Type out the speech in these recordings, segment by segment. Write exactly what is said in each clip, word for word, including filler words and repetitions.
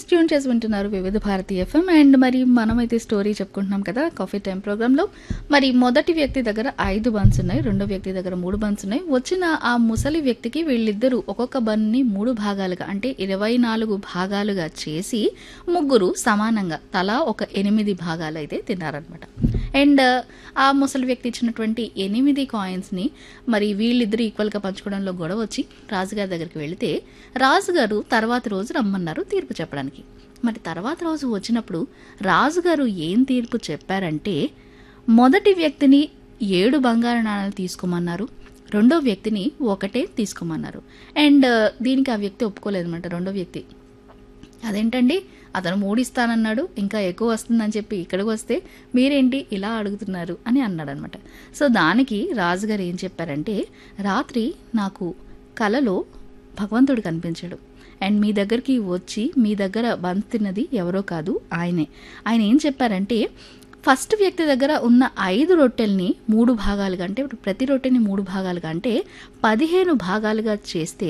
Yes tune చేసి వింటున్నారు వివిధ భారతి ఎఫ్ఎం. అండ్ మరి మనమైతే స్టోరీ చెప్పుకుంటున్నాం కదా కాఫీ టైం ప్రోగ్రాంలో. మరి మొదటి వ్యక్తి దగ్గర ఐదు బన్స్ ఉన్నాయి, రెండో వ్యక్తి దగ్గర మూడు బన్స్ ఉన్నాయి. వచ్చిన ఆ ముసలి వ్యక్తికి వీళ్ళిద్దరూ ఒక్కొక్క బన్ని మూడు భాగాలుగా అంటే ఇరవై నాలుగు భాగాలుగా చేసి ముగ్గురు సమానంగా తలా ఒక ఎనిమిది భాగాలు అయితే తిన్నారనమాట. అండ్ ఆ ముసలి వ్యక్తి ఇచ్చినటువంటి ఎనిమిది కాయిన్స్ని మరి వీళ్ళిద్దరు ఈక్వల్గా పంచుకోవడంలో గొడవ వచ్చి రాజుగారి దగ్గరికి వెళితే రాజుగారు తర్వాత రోజు రమ్మన్నారు తీర్పు చెప్పడానికి. మరి తర్వాత రోజు వచ్చినప్పుడు రాజుగారు ఏం తీర్పు చెప్పారంటే, మొదటి వ్యక్తిని ఏడు బంగారు నాణాలు తీసుకోమన్నారు, రెండో వ్యక్తిని ఒకటే తీసుకోమన్నారు. అండ్ దీనికి ఆ వ్యక్తి ఒప్పుకోలేదన్నమాట. రెండో వ్యక్తి అదేంటండి అతను మూడు ఇస్తానన్నాడు, ఇంకా ఎక్కువ వస్తుందని చెప్పి ఇక్కడికి వస్తే మీరేంటి ఇలా అడుగుతున్నారు అని అన్నాడనమాట. సో దానికి రాజుగారు ఏం చెప్పారంటే, రాత్రి నాకు కలలో భగవంతుడు కనిపించాడు అండ్ మీ దగ్గరికి వచ్చి మీ దగ్గర బంత్ తిన్నది ఎవరో కాదు ఆయనే. ఆయన ఏం చెప్పారంటే, ఫస్ట్ వ్యక్తి దగ్గర ఉన్న ఐదు రొట్టెల్ని మూడు భాగాలుగా అంటే ప్రతి రొట్టెని మూడు భాగాలుగా అంటే పదిహేను భాగాలుగా చేస్తే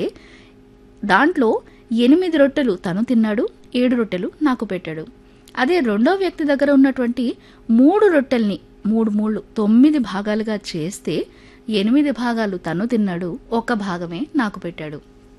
దాంట్లో ఎనిమిది రొట్టెలు తను తిన్నాడు, ఏడు రొట్టెలు నాకు పెట్టాడు. అదే రెండో వ్యక్తి దగ్గర ఉన్నటువంటి మూడు రొట్టెల్ని మూడు మూడు తొమ్మిది భాగాలుగా చేస్తే ఎనిమిది భాగాలు తను తిన్నాడు, ఒక భాగమే నాకు పెట్టాడు.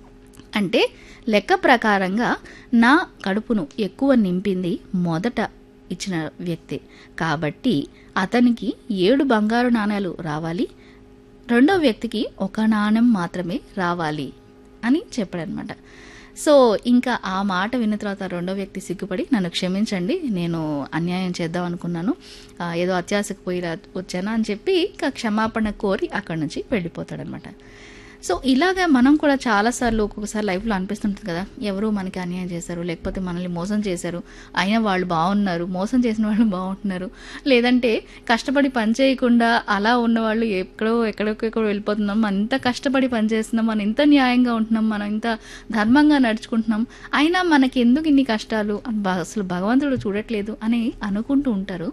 అంటే లెక్క ప్రకారంగా నా కడుపును ఎక్కువ నింపింది మొదట ఇచ్చిన వ్యక్తి కాబట్టి అతనికి ఏడు బంగారు నాణేలు రావాలి, రెండో వ్యక్తికి ఒక నాణెం మాత్రమే రావాలి అని చెప్పాడనమాట. సో ఇంకా ఆ మాట విన్న తర్వాత రెండో వ్యక్తి సిగ్గుపడి నన్ను క్షమించండి, నేను అన్యాయం చేద్దాం అనుకున్నాను, ఏదో అత్యాశకు పోయి వచ్చానా అని చెప్పి ఇంకా క్షమాపణ కోరి అక్కడి నుంచి వెళ్ళిపోతాడనమాట. సో ఇలాగా మనం కూడా చాలాసార్లు ఒక్కొక్కసారి లైఫ్లో అనిపిస్తుంటుంది కదా, ఎవరో మనకి అన్యాయం చేశారు, లేకపోతే మనల్ని మోసం చేశారు, అయినా వాళ్ళు బాగున్నారు, మోసం చేసిన వాళ్ళు బాగుంటున్నారు, లేదంటే కష్టపడి పని చేయకుండా అలా ఉన్నవాళ్ళు ఎక్కడో ఎక్కడెక్కడో వెళ్ళిపోతున్నాం, మనం ఇంత కష్టపడి పని చేస్తున్నాం, మనం ఇంత న్యాయంగా ఉంటున్నాం, మనం ఇంత ధర్మంగా నడుచుకుంటున్నాం, అయినా మనకి ఎందుకు ఇన్ని కష్టాలు, అసలు భగవంతుడు చూడట్లేదు అని అనుకుంటూ ఉంటారు.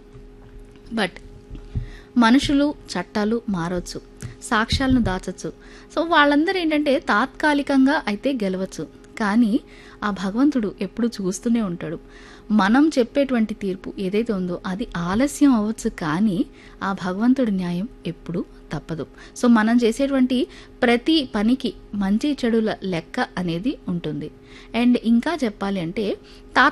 బట్ మనుషులు చట్టాలు మారవచ్చు, సాక్ష్యాలను దాచచ్చు. సో వాళ్ళందరూ ఏంటంటే తాత్కాలికంగా అయితే గెలవచ్చు, కానీ ఆ భగవంతుడు ఎప్పుడు చూస్తూనే ఉంటాడు. మనం చెప్పేటువంటి తీర్పు ఏదైతే ఉందో అది ఆలస్యం అవ్వచ్చు, కానీ ఆ భగవంతుడి న్యాయం ఎప్పుడు తప్పదు. సో మనం చేసేటువంటి ప్రతి పనికి మంచి చెడుల లెక్క అనేది ఉంటుంది. అండ్ ఇంకా చెప్పాలి అంటే